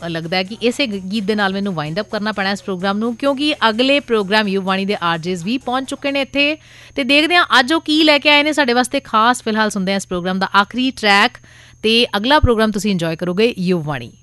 ਲੱਗਦਾ ਹੈ ਕਿ ਇਸੇ ਗੀਤ ਦੇ ਨਾਲ ਮੈਨੂੰ ਵਾਈਂਡ ਅਪ ਕਰਨਾ ਪੈਣਾ ਇਸ ਪ੍ਰੋਗਰਾਮ ਨੂੰ, ਕਿਉਂਕਿ ਅਗਲੇ ਪ੍ਰੋਗਰਾਮ ਯੁਵਵਾਣੀ ਦੇ ਆਰਜੇਜ਼ ਵੀ ਪਹੁੰਚ ਚੁੱਕੇ ਨੇ ਇੱਥੇ ਤੇ ਦੇਖਦੇ ਹਾਂ ਅੱਜ ਉਹ ਕੀ ਲੈ ਕੇ ਆਏ ਨੇ ਸਾਡੇ ਵਾਸਤੇ ਖਾਸ। ਫਿਲਹਾਲ ਸੁਣਦੇ ਹਾਂ ਇਸ ਪ੍ਰੋਗਰਾਮ ਦਾ ਆਖਰੀ ਟਰੈਕ ਤੇ ਅਗਲਾ ਪ੍ਰੋਗਰਾਮ ਤੁਸੀਂ ਇੰਜੋਏ ਕਰੋਗੇ ਯੁਵਵਾਣੀ।